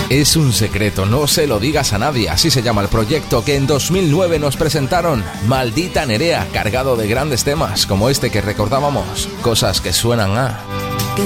Es un secreto, no se lo digas a nadie. Así se llama el proyecto que en 2009 nos presentaron. Maldita Nerea, cargado de grandes temas como este que recordábamos, Cosas que suenan a... Que